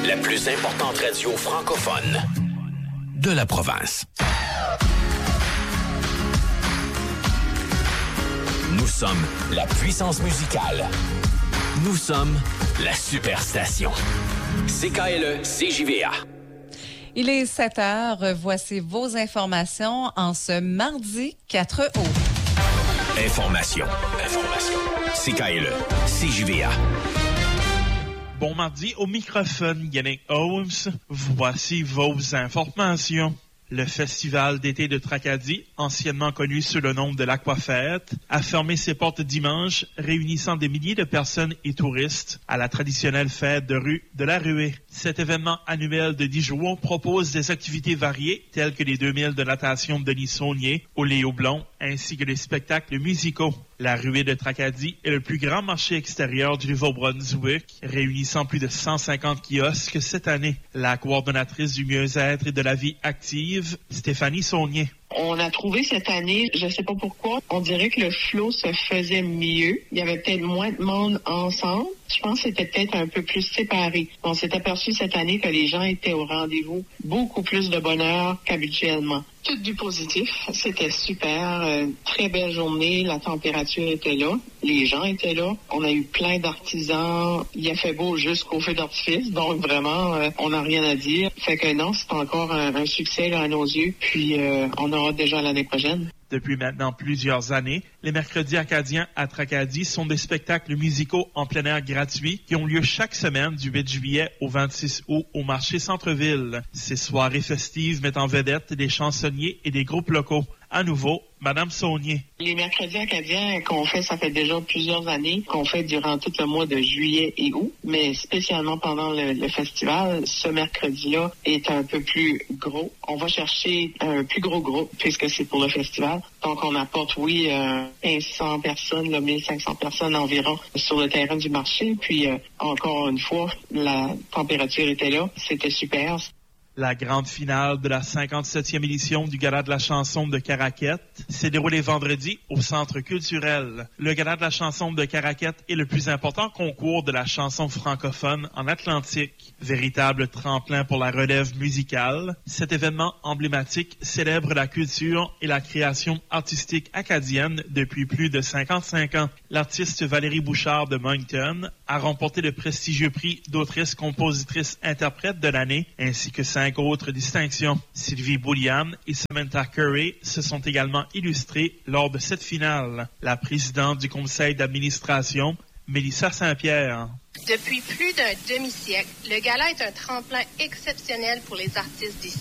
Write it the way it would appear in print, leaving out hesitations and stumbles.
la plus importante radio francophone de la province. Nous sommes la puissance musicale. Nous sommes la superstation. CKLE CJVA. Il est 7 heures. Voici vos informations en ce mardi 4 août. Information. CKLE CJVA. Bon mardi, au microphone Yannick Holmes. Voici vos informations. Le Festival d'été de Tracadie, anciennement connu sous le nom de l'Aquafête, a fermé ses portes dimanche, réunissant des milliers de personnes et touristes à la traditionnelle fête de rue de la Ruée. Cet événement annuel de 10 jours propose des activités variées, telles que les 2000 de natation de Denis Saunier au Léo Blond, ainsi que des spectacles musicaux. La Ruée de Tracadie est le plus grand marché extérieur du Nouveau-Brunswick, réunissant plus de 150 kiosques cette année. La coordonnatrice du mieux-être et de la vie active, Stéphanie Saunier. On a trouvé cette année, je ne sais pas pourquoi, on dirait que le flow se faisait mieux. Il y avait peut-être moins de monde ensemble. Je pense que c'était peut-être un peu plus séparé. On s'est aperçu cette année que les gens étaient au rendez-vous, beaucoup plus de bonheur qu'habituellement. Tout du positif, c'était super, très belle journée, la température était là, les gens étaient là, on a eu plein d'artisans, il a fait beau jusqu'au feu d'artifice, donc vraiment, on n'a rien à dire. Fait que non, c'est encore un succès là, à nos yeux, puis on aura déjà l'année prochaine. Depuis maintenant plusieurs années, les mercredis acadiens à Tracadie sont des spectacles musicaux en plein air gratuits qui ont lieu chaque semaine du 8 juillet au 26 août au marché Centre-Ville. Ces soirées festives mettent en vedette des chansonniers et des groupes locaux. À nouveau, Madame Saunier. Les mercredis acadiens qu'on fait, ça fait déjà plusieurs années, qu'on fait durant tout le mois de juillet et août, mais spécialement pendant le festival, ce mercredi-là est un peu plus gros. On va chercher un plus gros groupe puisque c'est pour le festival. Donc, on apporte, 500 personnes, 1500 personnes environ sur le terrain du marché. Puis, encore une fois, la température était là. C'était super. La grande finale de la 57e édition du Gala de la chanson de Caraquette s'est déroulée vendredi au Centre culturel. Le Gala de la chanson de Caraquette est le plus important concours de la chanson francophone en Atlantique. Véritable tremplin pour la relève musicale, cet événement emblématique célèbre la culture et la création artistique acadienne depuis plus de 55 ans. L'artiste Valérie Bouchard de Moncton a remporté le prestigieux prix d'autrice-compositrice-interprète de l'année, ainsi que 5 autres distinctions. Sylvie Boulian et Samantha Curry se sont également illustrées lors de cette finale. La présidente du conseil d'administration, Mélissa Saint-Pierre. Depuis plus d'un demi-siècle, le gala est un tremplin exceptionnel pour les artistes d'ici.